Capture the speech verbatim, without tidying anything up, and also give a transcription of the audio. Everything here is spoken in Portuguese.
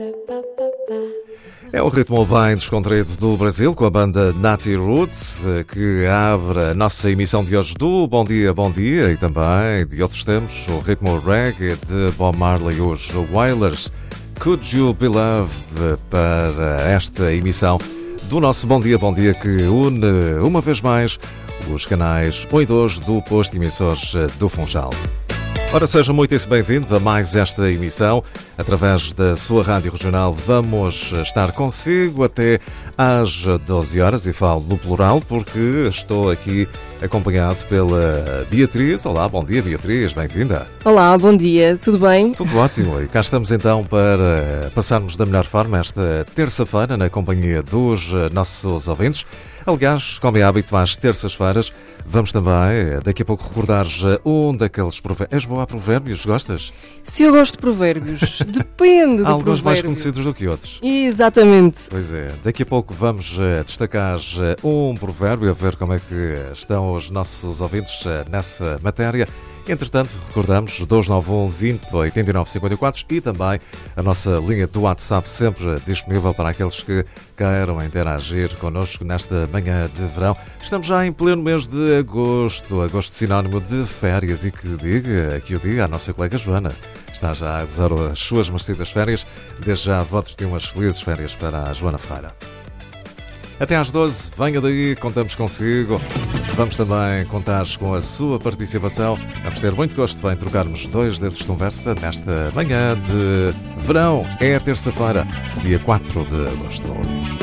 É o ritmo bem descontraído do Brasil, com a banda Natty Roots, que abre a nossa emissão de hoje do Bom Dia, Bom Dia, e também de outros tempos, o ritmo reggae de Bob Marley e os Wailers. Could You Be Loved, para esta emissão do nosso Bom Dia, Bom Dia, que une uma vez mais os canais um e dois do posto de emissores do Funchal. Ora, seja muitíssimo bem-vindo a mais esta emissão. Através da sua rádio regional vamos estar consigo até às doze horas, e falo no plural porque estou aqui acompanhado pela Beatriz. Olá, bom dia, Beatriz, bem-vinda. Olá, bom dia, tudo bem? Tudo ótimo, e cá estamos então para passarmos da melhor forma esta terça-feira na companhia dos nossos ouvintes. Aliás, como é hábito, às terças-feiras vamos também daqui a pouco recordar um daqueles provérbios. És boa a provérbios? Gostas? Se eu gosto de provérbios, depende do Há alguns provérbio. mais conhecidos do que outros. Exatamente. Pois é, daqui a pouco vamos uh, destacar uh, um provérbio, a ver como é que estão os nossos ouvintes uh, nessa matéria. Entretanto, recordamos dois nove um, vinte, oitenta e nove, cinquenta e quatro e também a nossa linha do WhatsApp sempre disponível para aqueles que queiram interagir connosco nesta manhã de verão. Estamos já em pleno mês de agosto, agosto sinónimo de férias, e que diga, que o diga a nossa colega Joana. Está já a gozar as suas merecidas férias. Desde já, votos de umas felizes férias para a Joana Ferreira. Até às doze, venha daí, contamos consigo. Vamos também contar com a sua participação. Vamos ter muito gosto em trocarmos dois dedos de conversa nesta manhã de verão. É terça-feira, dia quatro de agosto.